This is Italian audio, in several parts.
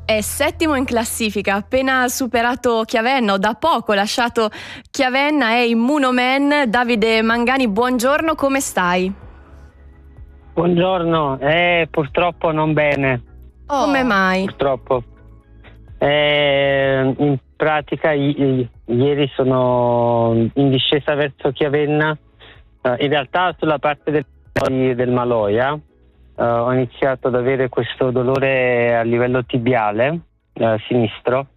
è settimo in classifica, appena superato Chiavenna, o da poco lasciato Chiavenna, è Immunoman. Davide Mangani, buongiorno, come stai? Buongiorno, purtroppo non bene. Come mai? Purtroppo. In pratica ieri sono in discesa verso Chiavenna, in realtà sulla parte del Maloja. Ho iniziato ad avere questo dolore a livello tibiale sinistro,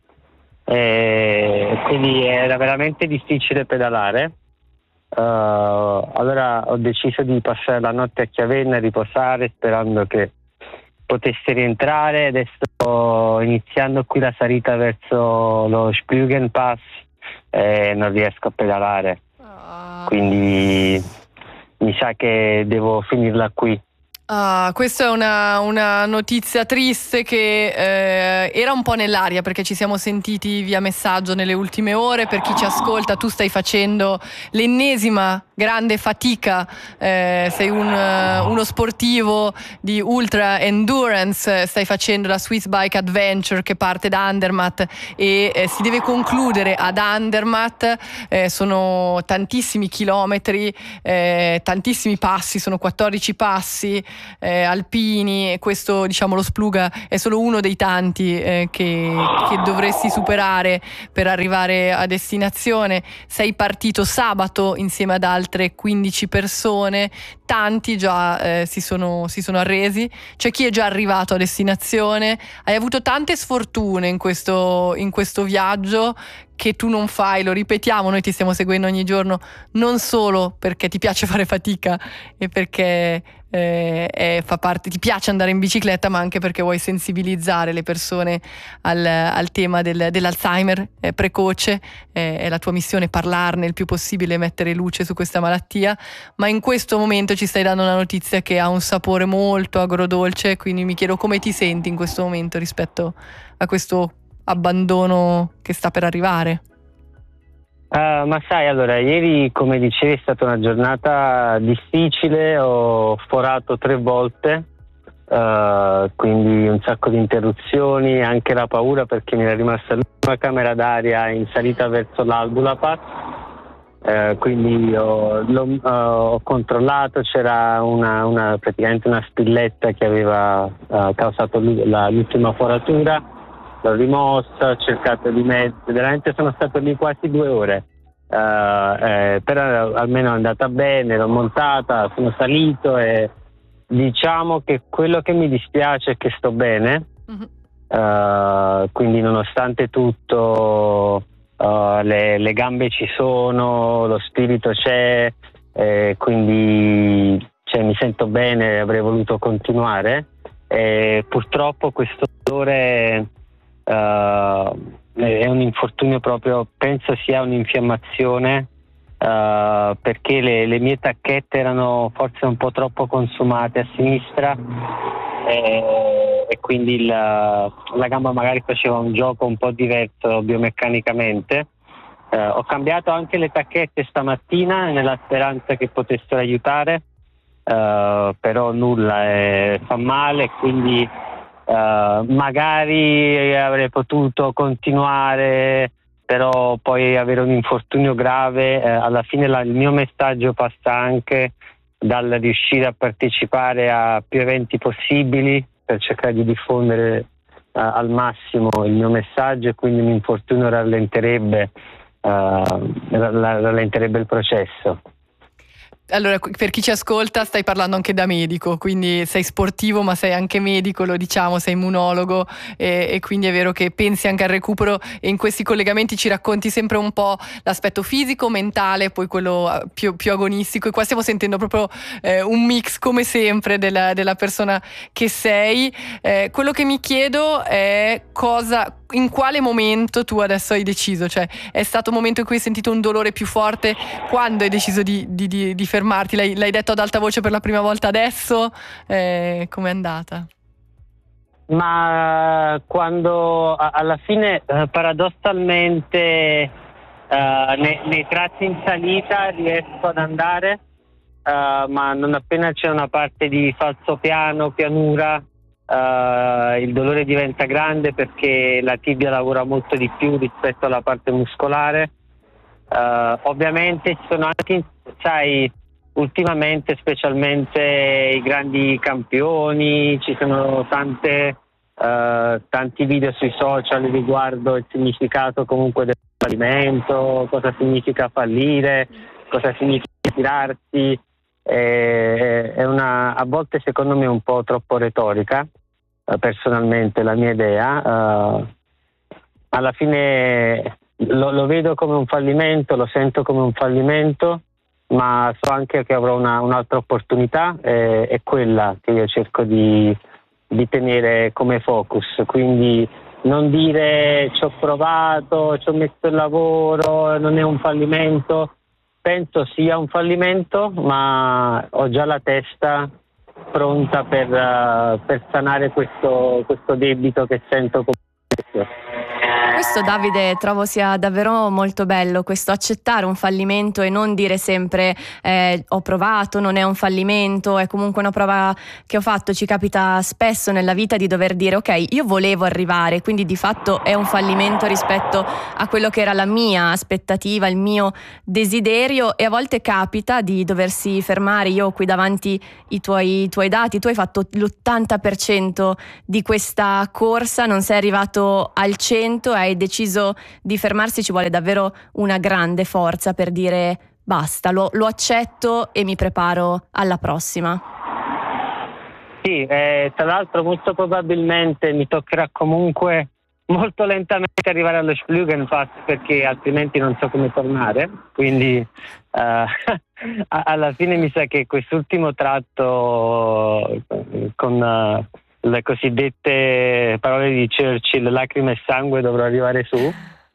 quindi era veramente difficile pedalare. Allora ho deciso di passare la notte a Chiavenna e riposare, sperando che potessi rientrare. Adesso sto iniziando qui la salita verso lo Splügenpass e non riesco a pedalare, quindi mi sa che devo finirla qui. Questa è una notizia triste che era un po' nell'aria, perché ci siamo sentiti via messaggio nelle ultime ore. Per chi ci ascolta, tu stai facendo l'ennesima grande fatica, sei uno sportivo di ultra endurance, stai facendo la Swiss Bike Adventure che parte da Andermatt e si deve concludere ad Andermatt. Sono tantissimi chilometri, tantissimi passi, sono 14 passi alpini, e questo, diciamo, lo Spluga è solo uno dei tanti che dovresti superare per arrivare a destinazione. Sei partito sabato insieme ad altre 15 persone, tanti già si sono arresi, c'è chi è già arrivato a destinazione. Hai avuto tante sfortune in questo viaggio che tu non fai, lo ripetiamo, noi ti stiamo seguendo ogni giorno non solo perché ti piace fare fatica e perché fa parte, ti piace andare in bicicletta, ma anche perché vuoi sensibilizzare le persone al tema dell'Alzheimer precoce. È la tua missione parlarne il più possibile, mettere luce su questa malattia, ma in questo momento ci stai dando una notizia che ha un sapore molto agrodolce, quindi mi chiedo come ti senti in questo momento rispetto a questo abbandono che sta per arrivare. Ma sai, allora, ieri, come dicevi, è stata una giornata difficile, ho forato 3 volte, quindi un sacco di interruzioni, anche la paura perché mi era rimasta l'ultima camera d'aria in salita verso l'Albula Pass, quindi ho controllato, c'era praticamente una spilletta che aveva causato l'ultima foratura. L'ho rimossa, ho cercato di veramente sono stato lì quasi 2 ore, però almeno è andata bene, l'ho montata, sono salito e diciamo che quello che mi dispiace è che sto bene, quindi nonostante tutto le gambe ci sono, lo spirito c'è, quindi mi sento bene, avrei voluto continuare. Purtroppo questo dolore è un infortunio proprio, penso sia un'infiammazione, perché le mie tacchette erano forse un po' troppo consumate a sinistra e quindi la gamba magari faceva un gioco un po' diverso biomeccanicamente. Ho cambiato anche le tacchette stamattina nella speranza che potessero aiutare, però nulla, fa male, quindi magari avrei potuto continuare, però poi avere un infortunio grave, alla fine il mio messaggio passa anche dal riuscire a partecipare a più eventi possibili per cercare di diffondere al massimo il mio messaggio, e quindi un infortunio rallenterebbe il processo. Allora, per chi ci ascolta, stai parlando anche da medico, quindi sei sportivo ma sei anche medico, lo diciamo, sei immunologo e quindi è vero che pensi anche al recupero, e in questi collegamenti ci racconti sempre un po' l'aspetto fisico, mentale, poi quello più agonistico, e qua stiamo sentendo proprio un mix, come sempre, della persona che sei. Quello che mi chiedo è in quale momento tu adesso hai deciso, cioè è stato un momento in cui hai sentito un dolore più forte? Quando hai deciso di fermarti? L'hai detto ad alta voce per la prima volta adesso? Com'è andata? Ma quando alla fine paradossalmente nei tratti in salita riesco ad andare, ma non appena c'è una parte di falso piano, pianura, il dolore diventa grande perché la tibia lavora molto di più rispetto alla parte muscolare. Ovviamente ci sono anche, sai, ultimamente specialmente i grandi campioni, ci sono tanti video sui social riguardo il significato comunque del fallimento, cosa significa fallire, cosa significa tirarsi. È a volte secondo me un po' troppo retorica, personalmente la mia idea. Alla fine lo vedo come un fallimento, lo sento come un fallimento, ma so anche che avrò un'altra opportunità, è quella che io cerco di tenere come focus, quindi non dire ci ho provato, ci ho messo il lavoro, non è un fallimento. Penso sia un fallimento, ma ho già la testa pronta per sanare questo debito che sento con me stesso. Questo, Davide, trovo sia davvero molto bello, questo accettare un fallimento e non dire sempre ho provato, non è un fallimento, è comunque una prova che ho fatto. Ci capita spesso nella vita di dover dire ok, io volevo arrivare, quindi di fatto è un fallimento rispetto a quello che era la mia aspettativa, il mio desiderio, e a volte capita di doversi fermare. Io ho qui davanti i tuoi dati, tu hai fatto l'80% di questa corsa, non sei arrivato al 100%, hai deciso di fermarsi. Ci vuole davvero una grande forza per dire basta, lo accetto e mi preparo alla prossima. Sì, tra l'altro molto probabilmente mi toccherà comunque molto lentamente arrivare allo Splügenpass, perché altrimenti non so come tornare, quindi alla fine mi sa che quest'ultimo tratto con le cosiddette parole di Churchill, lacrime e sangue, dovrò arrivare su,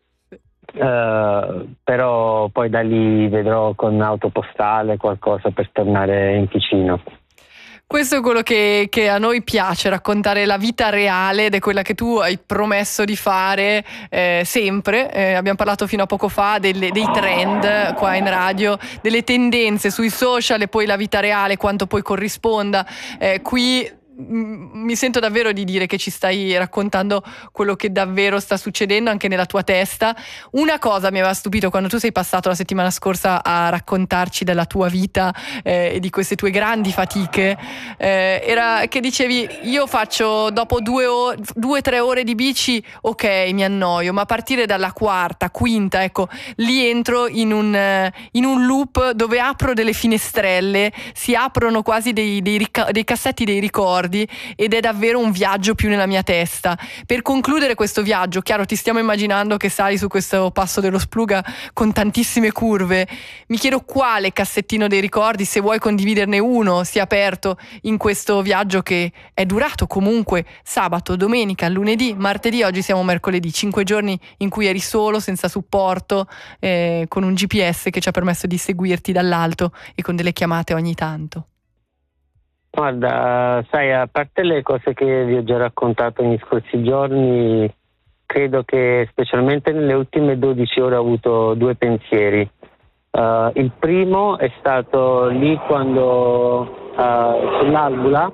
però poi da lì vedrò con autopostale qualcosa per tornare in Ticino. Questo è quello che a noi piace, raccontare la vita reale, ed è quella che tu hai promesso di fare sempre. Abbiamo parlato fino a poco fa dei trend qua in radio, delle tendenze sui social, e poi la vita reale, quanto poi corrisponda. Qui mi sento davvero di dire che ci stai raccontando quello che davvero sta succedendo anche nella tua testa. Una cosa mi aveva stupito quando tu sei passato la settimana scorsa a raccontarci della tua vita e di queste tue grandi fatiche, era che dicevi: io faccio dopo 2-3 ore di bici, ok, mi annoio, ma a partire dalla quarta, quinta, ecco, lì entro in un loop dove apro delle finestrelle, si aprono quasi dei cassetti dei ricordi, ed è davvero un viaggio più nella mia testa. Per concludere questo viaggio, chiaro, ti stiamo immaginando che sali su questo passo dello Spluga con tantissime curve. Mi chiedo quale cassettino dei ricordi, se vuoi condividerne uno, si è aperto in questo viaggio che è durato comunque sabato, domenica, lunedì, martedì, oggi siamo mercoledì, 5 giorni in cui eri solo, senza supporto, con un GPS che ci ha permesso di seguirti dall'alto e con delle chiamate ogni tanto. Guarda, sai, a parte le cose che vi ho già raccontato negli scorsi giorni, credo che specialmente nelle ultime 12 ore ho avuto due pensieri. Il primo è stato lì quando sull'Albula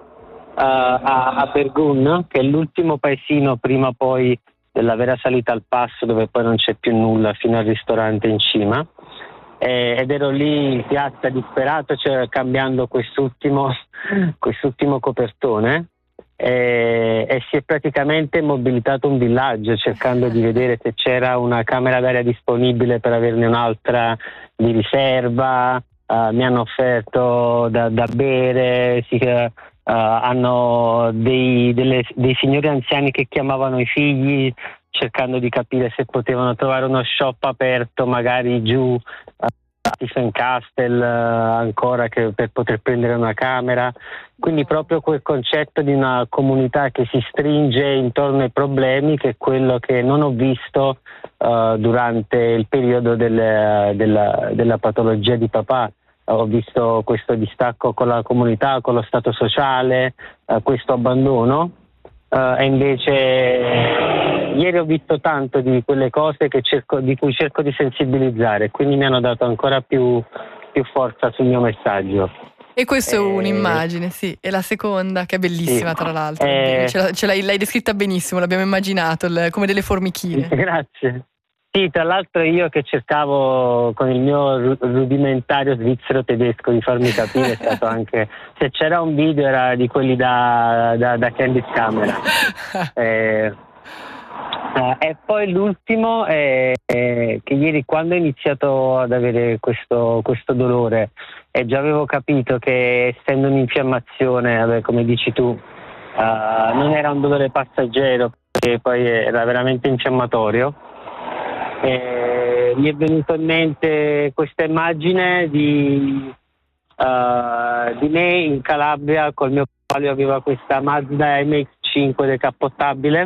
a Bergun, che è l'ultimo paesino prima poi della vera salita al passo, dove poi non c'è più nulla fino al ristorante in cima. Ed ero lì in piazza disperato, cioè cambiando quest'ultimo copertone, e si è praticamente mobilitato un villaggio cercando di vedere se c'era una camera d'aria disponibile per averne un'altra di riserva. Mi hanno offerto da bere, hanno dei signori anziani che chiamavano i figli cercando di capire se potevano trovare uno shop aperto magari giù a Tiefencastel ancora, che per poter prendere una camera. Quindi proprio quel concetto di una comunità che si stringe intorno ai problemi, che è quello che non ho visto durante il periodo della patologia di papà. Ho visto questo distacco con la comunità, con lo stato sociale, questo abbandono, e invece ieri ho visto tanto di quelle cose di cui cerco di sensibilizzare, quindi mi hanno dato ancora più forza sul mio messaggio. E questa è un'immagine, sì, e la seconda, che è bellissima, sì, tra l'altro, l'hai descritta benissimo, l'abbiamo immaginato, come delle formichine. Grazie. Sì, tra l'altro io che cercavo con il mio rudimentario svizzero tedesco di farmi capire, è stato anche, se c'era un video era di quelli da Candid Camera. E poi l'ultimo è che ieri, quando ho iniziato ad avere questo dolore, e già avevo capito che, essendo un'infiammazione, come dici tu, non era un dolore passeggero, perché poi era veramente infiammatorio, mi è venuto in mente questa immagine di me in Calabria col mio papà. Aveva questa Mazda MX-5 decappottabile,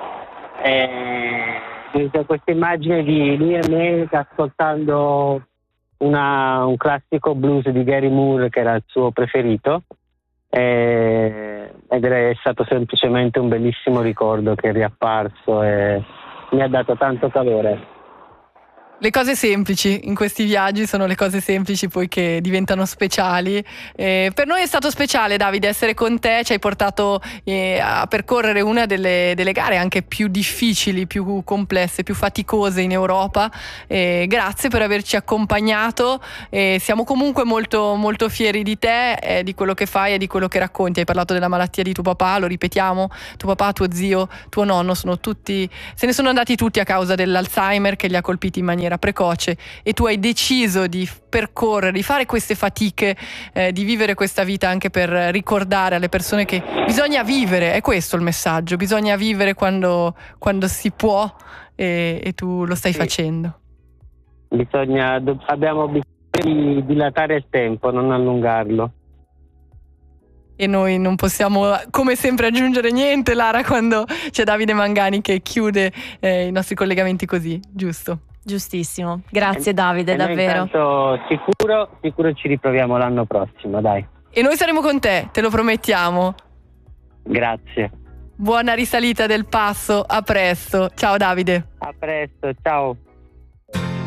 questa immagine di lui e me ascoltando un classico blues di Gary Moore, che era il suo preferito, ed è stato semplicemente un bellissimo ricordo che è riapparso e mi ha dato tanto calore. Le cose semplici in questi viaggi sono le cose semplici poi che diventano speciali. Per noi è stato speciale, Davide, essere con te. Ci hai portato a percorrere una delle gare anche più difficili, più complesse, più faticose in Europa. Grazie per averci accompagnato. Siamo comunque molto, molto fieri di te, di quello che fai e di quello che racconti. Hai parlato della malattia di tuo papà, lo ripetiamo, tuo papà, tuo zio, tuo nonno se ne sono andati tutti a causa dell'Alzheimer che li ha colpiti in maniera precoce, e tu hai deciso di percorrere, di fare queste fatiche, di vivere questa vita anche per ricordare alle persone che bisogna vivere. È questo il messaggio: bisogna vivere quando si può, e tu lo stai facendo. Abbiamo bisogno di dilatare il tempo, non allungarlo. E noi non possiamo, come sempre, aggiungere niente, Lara, quando c'è Davide Mangani che chiude i nostri collegamenti così, giusto? Giustissimo, grazie Davide, davvero. Intanto sicuro ci riproviamo l'anno prossimo, dai. E noi saremo con te, te lo promettiamo. Grazie. Buona risalita del passo, a presto. Ciao Davide. A presto, ciao.